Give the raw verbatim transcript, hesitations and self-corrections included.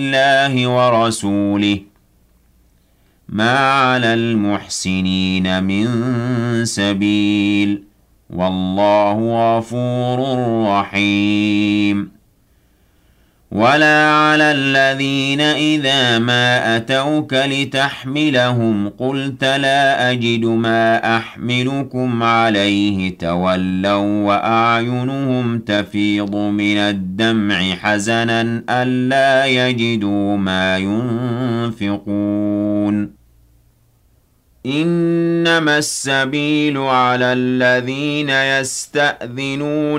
الله ورسوله ما على المحسنين من سبيل والله غفور رحيم ولا على الذين إذا ما أتوك لتحملهم قلت لا أجد ما أحملكم عليه تولوا وأعينهم تفيض من الدمع حزنا ألا يجدوا ما ينفقون إنما السبيل على الذين يستأذنون